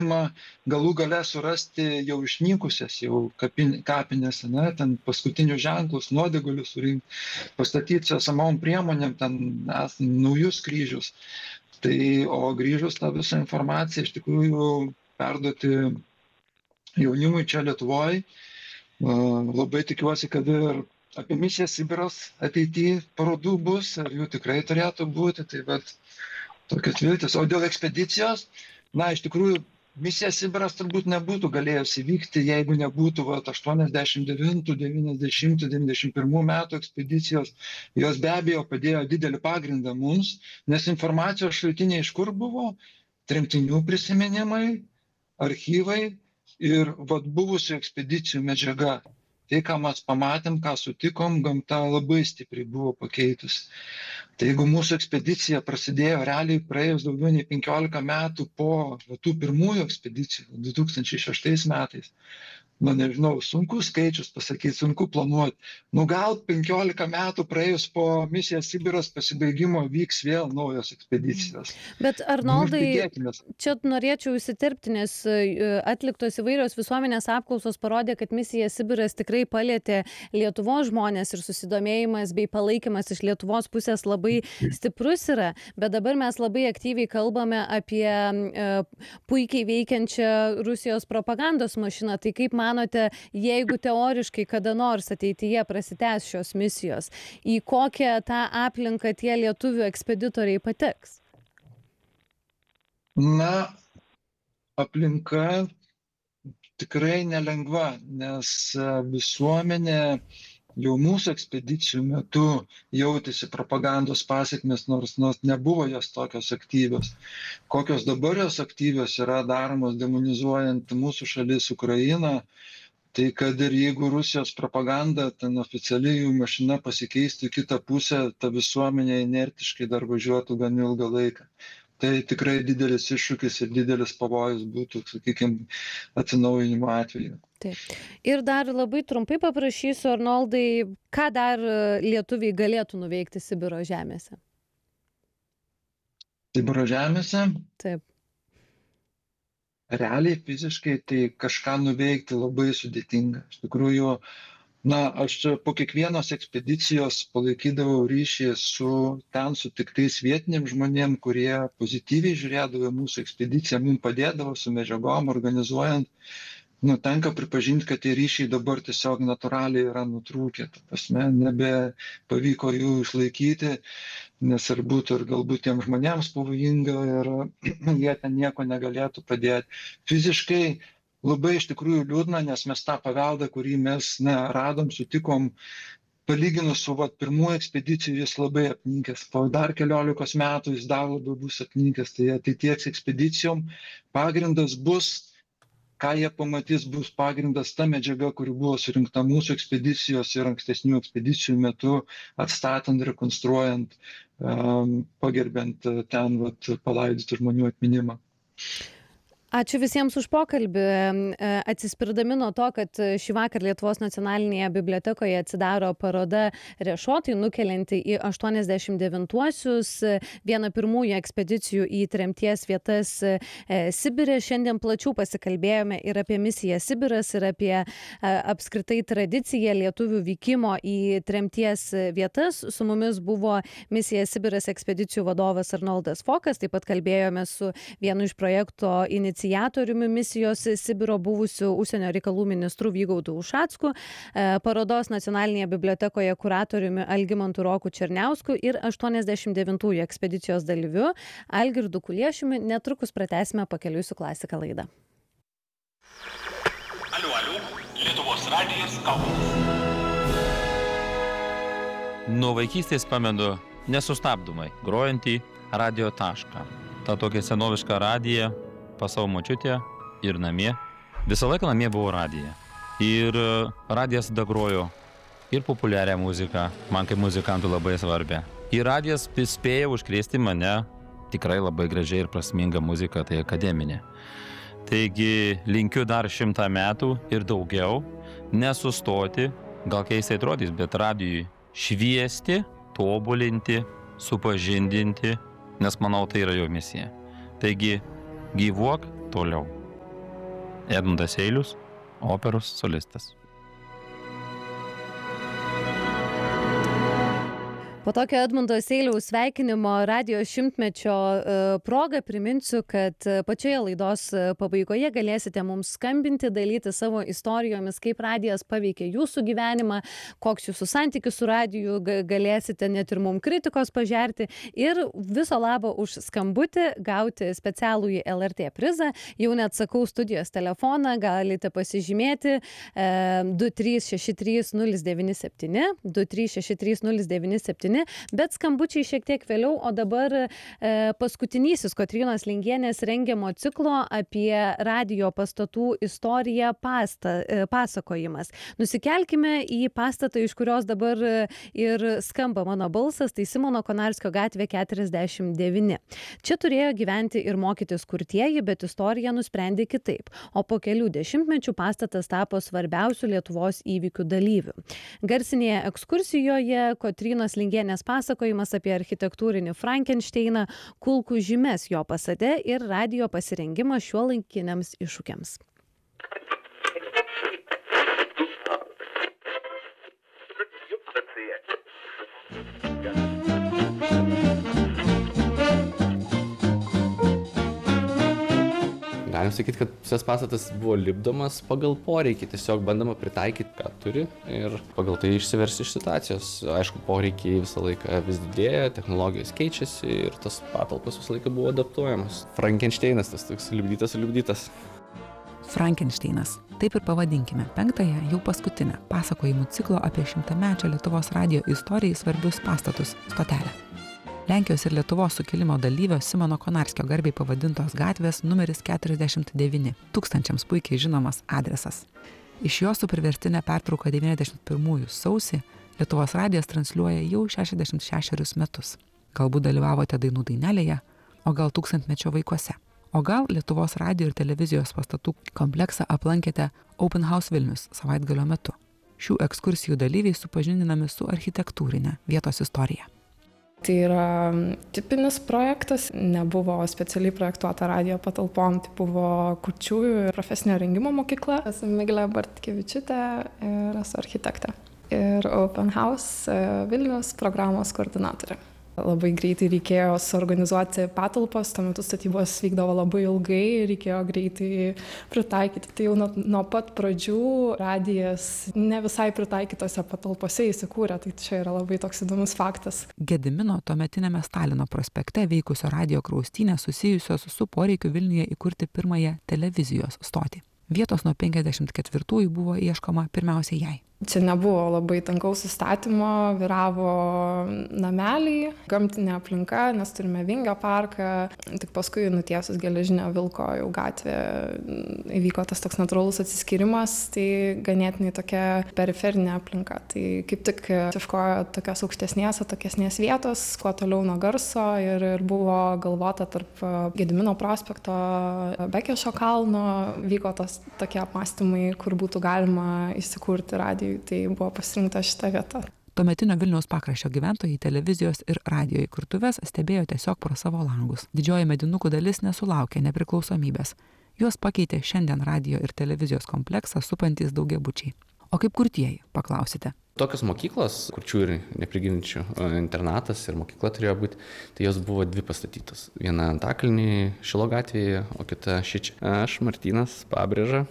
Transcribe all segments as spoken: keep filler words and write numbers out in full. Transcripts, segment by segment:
galų gale surasti jau išnykusias jau kapin, kapinės, ne, ten paskutinius ženklus, nuodėgulius surinkti, pastatyti su esamom priemonėm, ten esant naujus kryžius. Tai, o grįžus tą visą informaciją iš tikrųjų perduoti jaunimui čia Lietuvoje. Labai tikiuosi, kad ir apie misiją Sibiras ateityje parodų bus, ar jų tikrai turėtų būti, tai bet tokios viltis. O dėl ekspedicijos, na, iš tikrųjų, misija Sibiras turbūt nebūtų galėjusi vykti, jeigu nebūtų vat, aštuoniasdešimt devintų, devyniasdešimtų, devyniasdešimt pirmų metų ekspedicijos. Jos be abejo padėjo didelį pagrindą mums, nes informacijos šaltiniai iš kur buvo? Tremtinių prisiminimai, archyvai ir vat, buvusių ekspedicijų medžiaga. Tai, ką mes pamatėm, ką sutikom, gamta labai stipriai buvo pakeitus. Tai jeigu mūsų ekspedicija prasidėjo realiai praėjus daugiau nei penkiolika metų po tų pirmųjų ekspedicijų, du tūkstančiai šeštais metais, nu nežinau, sunku skaičius pasakyti, sunku planuoti. Nu gal penkiolika metų praėjus po misijos Sibiras pasibaigimo vyks vėl naujos ekspedicijos. Bet Arnoldai, Nu, čia norėčiau įsiterpti, nes atliktos įvairios visuomenės apklausos parodė, kad misija Sibiras tikrai palietė Lietuvos žmonės ir susidomėjimas bei palaikymas iš Lietuvos pusės labai stiprus yra, bet dabar mes labai aktyviai kalbame apie e, puikiai veikiančią Rusijos propagandos mašiną. Tai kaip manote, jeigu teoriškai kada nors ateityje prasitęs šios misijos, į kokią tą aplinką tie lietuvių ekspeditoriai pateks? Na, aplinka tikrai nelengva, nes visuomenė jau mūsų ekspedicijų metu jautėsi propagandos pasekmės, nors, nors nebuvo jos tokios aktyvios. Kokios dabar jos aktyvios yra daromos demonizuojant mūsų šalis Ukrainą, tai kad ir jeigu Rusijos propaganda, ten oficialiai jų mašina pasikeistų į kitą pusę, ta visuomenė inertiškai dar važiuotų gan ilgą laiką. Tai tikrai didelis iššūkis ir didelis pavojus būtų, sakykime, atsinaujinimo atveju. Taip. Ir dar labai trumpai paprašysiu, Arnoldai, ką dar lietuviai galėtų nuveikti Sibiro žemėse? Sibiro žemėse? Taip. Realiai fiziškai tai kažką nuveikti labai sudėtinga. Iš tikrųjų, na, aš po kiekvienos ekspedicijos palaikydavau ryšį su ten sutiktais vietiniam žmonėm, kurie pozityviai žiūrėdavo mūsų ekspediciją, mums padėdavo su medžiagom, organizuojant. Nu, tenka pripažinti, kad tie ryšiai dabar tiesiog natūraliai yra nutrūkę. Ta prasme, nebepavyko jų išlaikyti, nes ir būtų ir galbūt tiem žmonėms pavojinga ir jie ten nieko negalėtų padėti. Fiziškai labai iš tikrųjų liūdna, nes mes tą paveldą, kurį mes na, radom, sutikom, palyginus su vat, pirmųjų ekspedicijų, jis labai apnykęs. Po dar keliolikos metų jis dar labiau bus apnykęs. Tai ateities ekspedicijom pagrindas bus, ką jie pamatys, bus pagrindas ta medžiaga, kuri buvo surinkta mūsų ekspedicijos ir ankstesnių ekspedicijų metu, atstatant, rekonstruojant, um, pagerbent ten vat, palaidotų žmonių atminimą. Ačiū visiems už pokalbį. Atsispirdami nuo to, kad šį vakar Lietuvos nacionalinėje bibliotekoje atsidaro paroda Rešotai, nukelianti į aštuoniasdešimt devintuosius, vieną pirmųjų ekspedicijų į tremties vietas Sibire. Šiandien plačiau pasikalbėjome ir apie misiją Sibiras, ir apie apskritai tradiciją lietuvių vykimo į tremties vietas. Su mumis buvo misija Sibiras ekspedicijų vadovas Arnoldas Fokas. Taip pat kalbėjome su vienu iš projekto iniciatoriumi iniciatoriumi misijos Sibiro buvusiu užsienio reikalų ministru Vygaudu Ušacku, parodos nacionalinėje bibliotekoje kuratoriumi Algimantu Roku Černiausku ir aštuoniasdešimt devintųjų ekspedicijos dalyviu Algirdu Kuliešiumi. Netrukus pratęsime Pakeliui su klasika laidą. Aliu, aliu, Lietuvos radijas Kaunas. Nuo vaikystės pamenu nesustabdomai grojantį radio tašką. Ta tokia senoviška radija pas savo močiutę ir namie. Visą laiką namie buvo radija. Ir radijas tada grojo ir populiarią muziką, man kaip muzikantų labai svarbia. Ir radijas spėjo užkrėsti mane tikrai labai gražiai ir prasminga muzika, tai akademinė. Taigi linkiu dar šimtą metų ir daugiau nesustoti, gal keistai atrodys, bet radijui šviesti, tobulinti, supažindinti, nes manau tai yra jo misija. Taigi gyvuok toliau. Edmundas Eilius, operos solistas. Po tokio Edmundo Seiliaus sveikinimo radijo šimtmečio proga priminsiu, kad pačioje laidos pabaigoje galėsite mums skambinti, dalyti savo istorijomis, kaip radijas paveikė jūsų gyvenimą, koks jūsų santykis su radiju, galėsite net ir mums kritikos pažerti ir viso labo už skambutį gauti specialųjį L R T prizą. Jau net sakau studijos telefoną, galite pasižymėti du trys šeši trys nulis devyni septyni, du trys šeši trys nulis devyni septyni. Bet skambučiai šiek tiek vėliau, o dabar e, paskutinysis Kotrynos Lingienės rengiamo ciklo apie radijo pastatų istoriją pasta, e, pasakojimas. Nusikelkime į pastatą, iš kurios dabar ir skamba mano balsas, tai Simono Konarskio gatvė keturiasdešimt devyni. Čia turėjo gyventi ir mokytis kurtieji, bet istorija nusprendė kitaip, o po kelių dešimtmečių pastatas tapo svarbiausių Lietuvos įvykių dalyvių. Garsinėje ekskursijoje Kotrynos Lingienės Nes pasakojimas apie architektūrinį Frankensteiną, kulkų žymes jo pastate ir radijo pasirengimą šiuolaikiniams iššūkiams. Galim sakyti, kad visas pastatas buvo lipdomas pagal poreikį, tiesiog bandama pritaikyti, ką turi ir pagal tai išsiversti iš situacijos. Aišku, poreikiai visą laiką vis didėja, technologijos keičiasi ir tas patalpas visą laiką buvo adaptuojamas. Frankensteinas, tas toks liubdytas, liubdytas. Frankensteinas. Taip ir pavadinkime penktąją, jau paskutinę pasakojimų ciklo apie šimtamečio Lietuvos radijo istorijai svarbius pastatus stotelę. Lenkijos ir Lietuvos sukilimo dalyvio Simono Konarskio garbei pavadintos gatvės numeris keturiasdešimt devyni, tūkstančiams puikiai žinomas adresas. Iš jo su priverstinė pertrauka devyniasdešimt pirmųjų sausį Lietuvos radijas transliuoja jau šešiasdešimt šešerius metus. Galbūt dalyvavote dainų dainelėje, o gal tūkstantmečio vaikuose. O gal Lietuvos radijo ir televizijos pastatų kompleksą aplankėte Open House Vilnius savaitgalio metu. Šių ekskursijų dalyviai supažindinami su architektūrinė vietos istorija. Tai yra tipinis projektas, nebuvo specialiai projektuota radijo patalpom, tai buvo kurčiųjų ir profesinio rengimo mokykla. Esu Miglė Bartkevičiūtė ir esu architektė. Ir Open House Vilnius programos koordinatorė. Labai greitai reikėjo suorganizuoti patalpas, tuo metu statybos vykdavo labai ilgai, reikėjo greitai pritaikyti. Tai jau nuo, nuo pat pradžių radijas ne visai pritaikytose patalpose įsikūrė, tai čia yra labai toks įdomus faktas. Gedimino tuometiniame Stalino prospekte veikusio radijo kraustynės susijusios su poreikiu Vilniuje įkurti pirmąją televizijos stotį. Vietos nuo penkiasdešimt ketvirtųjų buvo ieškoma pirmiausiai jai. Čia nebuvo labai tankaus įstatymo, vyravo nameliai, gamtinė aplinka, nes turime Vingio parką, tik paskui nutiesus Geležinio vilko jau gatvė įvyko tas toks natūralus atsiskyrimas, tai ganėtinai tokia periferinė aplinka. Tai kaip tik ieškojo tokios aukštesnės, atokesnės vietos, kuo toliau nuo garso ir, ir buvo galvota tarp Gedimino prospekto, Bekešo kalno, vyko tos tokie apmąstymai, kur būtų galima įsikurti radijų. Tai buvo pasirinkta šita vieta. Tuometinio Vilniaus pakraščio gyventojai televizijos ir radijo įkurtuves stebėjo tiesiog pro savo langus. Didžioji medinukų dalis nesulaukė nepriklausomybės. Juos pakeitė šiandien radijo ir televizijos kompleksą supantys daugiabučiai. O kaip kurtieji, paklausite? Tokios mokyklos, kurčių ir neprigilinčių internatas ir mokykla turėjo būti, tai jos buvo dvi pastatytos. Viena Antakalny Šilo gatvėje, o kita šičia. Aš, Martynas Pabrėža,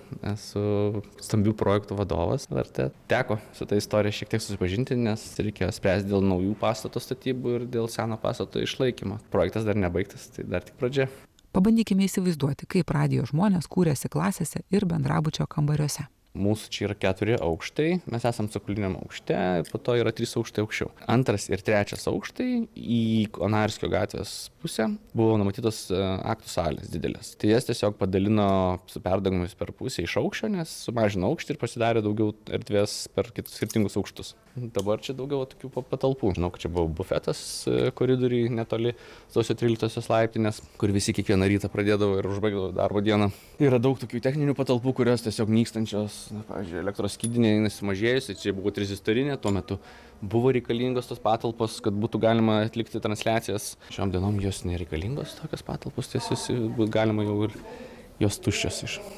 esu stambių projektų vadovas L R T. Teko su ta istorija šiek tiek susipažinti, nes reikėjo spręsti dėl naujų pastato statybų ir dėl seno pastato išlaikymo. Projektas dar nebaigtas, tai dar tik pradžia. Pabandykime įsivaizduoti, kaip radijo žmonės kūrėsi klasėse ir bendrabučio kambariuose. Mūsų čia yra keturi aukštai, mes esam cokoliniam aukšte, po to yra trys aukštai aukščiau. Antras ir trečias aukštai į Konarskio gatvės pusę buvo numatytos aktų salės didelės. Tai jas tiesiog padalino su perdangomis per pusę iš aukščio, nes sumažino aukštį ir pasidarė daugiau erdvės per kitus skirtingus aukštus. Dabar čia daugiau tokių patalpų. Žinau, kad čia buvo bufetas koridoriui netoli sausio tryliktosios laiptinės, kur visi kiekvieną rytą pradėdavo ir užbaigdavo darbo dieną. Yra daug tokių techninių patalpų, kurios tiesiog nykstančios. Na, pavyzdžiui, elektros skydinė sumažėjusi, čia buvo trizistorinė, tuo metu buvo reikalingos tos patalpos, kad būtų galima atlikti transliacijas. Šiom dienom jos nereikalingos tokios patalpos, tiesiog galima jau ir jos tuščios iš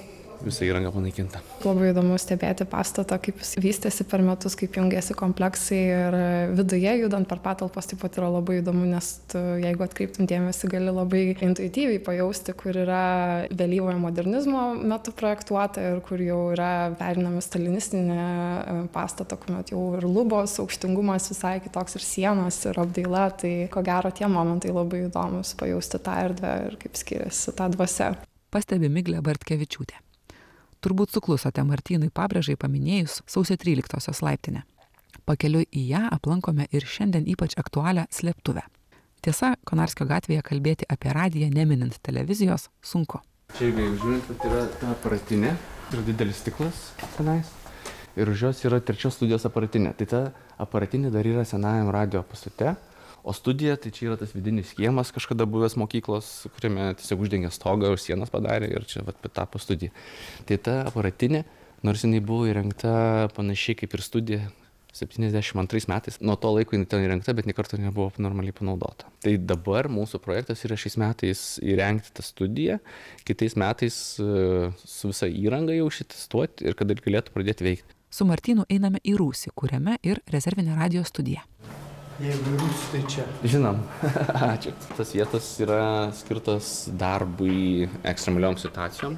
visa įranga panaikinta. Labai įdomu stebėti pastatą, kaip jis vystėsi per metus, kaip jungiasi kompleksai ir viduje judant per patalpas taip pat yra labai įdomu, nes tu, jeigu atkreiptum dėmesį, gali labai intuityviai pajausti, kur yra vėlyvojo modernizmo metu projektuota ir kur jau yra perinami stalinistinė pastato, kuomet jau ir lubos, aukštingumas visai kitoks ir sienos ir apdaila, tai ko gero tie momentai labai įdomus pajausti tą erdvę ir kaip skiriasi ta dvasia. Pastebi Miglė Bartkevičiūtė. Turbūt suklusote Martynui Pabrėžai paminėjus sausio tryliktosios laiptinę. Pakeliui į ją aplankome ir šiandien ypač aktualią slėptuvę. Tiesa, Konarskio gatvėje kalbėti apie radiją neminint televizijos sunku. Čia, jeigu žiūrint, tai yra ta aparatinė, yra didelis stiklas tenais ir už jos yra trečios studijos aparatinė. Tai ta aparatinė dar yra senajam radio pastate. O studija, tai čia yra tas vidinis kiemas kažkada buvęs mokyklos, kuriame tiesiog uždengė stogą, už sienas padarė ir čia vat, tapo studija. Tai ta aparatinė, nors jinai buvo įrengta panašiai kaip ir studija septyniasdešimt antrais metais, nuo to laiko jinai ten įrengta, bet nė karto nebuvo normaliai panaudota. Tai dabar mūsų projektas yra šiais metais įrengti tą studiją, kitais metais su visa įranga jau šitestuoti ir kad galėtų pradėti veikti. Su Martynu einame į rūsį, kuriame ir rezervinė radio studija. Jeigu rūsį, tai čia. Žinom, ačiū. Tas vietos yra skirtos darbui ekstremaliom situacijom.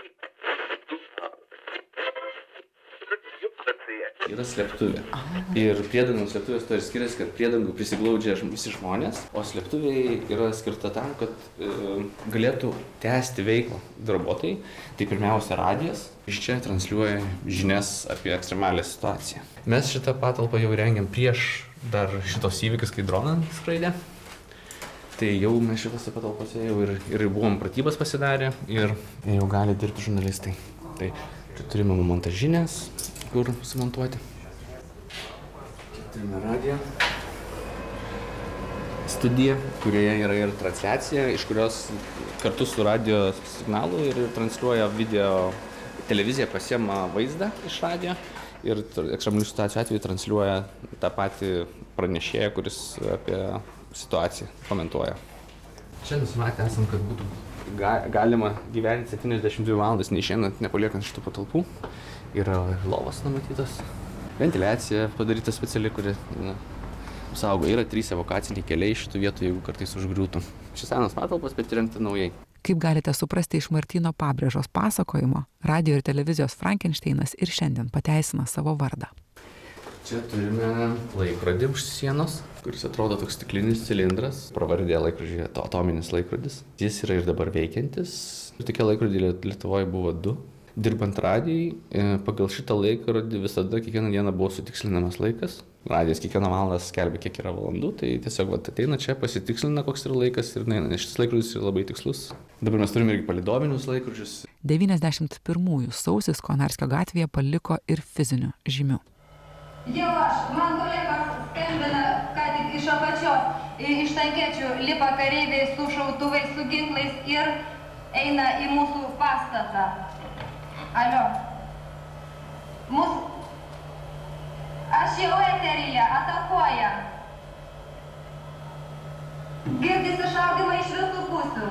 Yra slėptuvė. Ir priedangų slėptuvės to ir skiriasi, kad priedangų prisiglaudžia visi žmonės, o slėptuvėje yra skirta tam, kad e, galėtų tęsti veiklą darbuotojai. Tai pirmiausia radijas. Iš čia transliuoja žinias apie ekstremalią situaciją. Mes šitą patalpą jau rengiam prieš dar šitos įvykis, kai droną skraidė. Tai jau mes šitose patalpose jau ir, ir buvom pratybas pasidarę ir jau gali dirbti žurnalistai. Tai čia turime montažinės, kur sumontuoti. Turime radiją. Studiją, kurioje yra ir transliacija, iš kurios kartu su radio signalu ir transliuoja video. Televizija pasiema vaizdą iš radijo ir ekstremalių situacijų atveju transliuoja tą patį pranešėją, kuris apie situaciją komentuoja. Čia nusimatę esam, kad būtų ga, galima gyventi septyniasdešimt dvi valandas neišeinant, nepaliekant šitų patalpų. Yra lovas numatytas, ventiliacija padaryta speciali, kuri na, saugo. Yra trys evakaciniai keliai šitų vietų, jeigu kartais užgriūtų. Šis senas patalpas, bet įrengta naujai. Kaip galite suprasti iš Martyno Pabrėžos pasakojimo, radio ir televizijos Frankensteinas ir šiandien pateisina savo vardą. Čia turime laikrodį už sienos, kuris atrodo toks stiklinis cilindras. Pravardė laikrodžiai atominis laikrodis. Jis yra ir dabar veikiantis. Tokie laikrodžiai Lietuvoje buvo du. Dirbant radijai, pagal šitą laikrodį visada kiekvieną dieną buvo sutikslinamas laikas. Radijas kiekvieną valandą skelbia, kiek yra valandų, tai tiesiog vat, ateina čia, pasitikslina, koks yra laikas ir neina, nes šis laikrodis yra labai tikslus. Dabar mes turime irgi palydovinius laikrodžius. devyniasdešimt pirmųjų sausis Konarskio gatvėje paliko ir fizinių žymių. Jau aš, man kolegos skambina, ką tik iš apačios, iš tankečių lipa kareiviai su šautuvais, su ginklais ir eina į mūsų pastatą. Alio. Mus... Aš jau eteryje, atakuoja. Girdisi šaudimai iš visų pusių.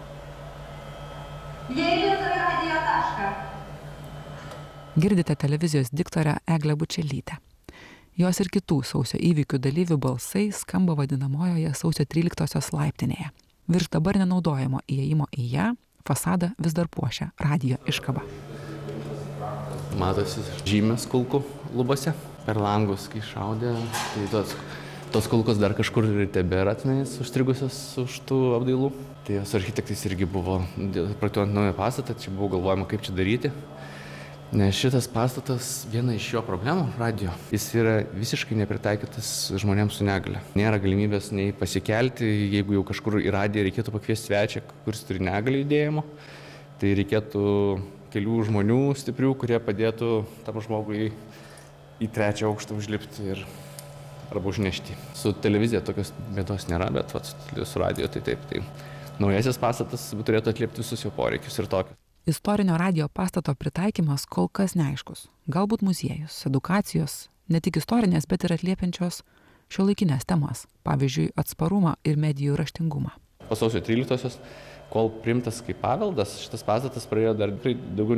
Jie įlindo į radijo tašką. Girdite televizijos diktorę Eglę Bučelytę. Jos ir kitų sausio įvykių dalyvių balsai skamba vadinamojoje sausio tryliktosios laiptinėje. Virš dabar nenaudojamo įėjimo į ją fasadą vis dar puošia radijo iškaba. Matosi žymės kulkų lubose. Per langus, kai šaudė, tai tos, tos kulkos dar kažkur ir tebėra tenais užstrigusios už tų apdailų. Tai su architektais irgi buvo, projektuojant naują pastatą, čia buvo galvojama, kaip čia daryti. Nes šitas pastatas, viena iš jo problemų radijo, jis yra visiškai nepritaikytas žmonėms su negale. Nėra galimybės nei pasikelti, jeigu jau kažkur į radiją reikėtų pakviesti svečią, kuris turi negalę judėjimo, tai reikėtų kelių žmonių stiprių, kurie padėtų tam žmogui į trečią aukštą užlipti ir arba užnešti. Su televizija tokios bėdos nėra, bet vat, su radijo tai taip. Tai naujasis pastatas turėtų atliepti visus jo poreikius ir tokius. Istorinio radijo pastato pritaikymas kol kas neaiškus. Galbūt muziejus, edukacijos, ne tik istorinės, bet ir atliepiančios šiuolaikinės temas, pavyzdžiui, atsparumą ir medijų raštingumą. Po sausio tryliktosios, kol priimtas kaip paveldas, šitas pastatas praėjo dar daugiau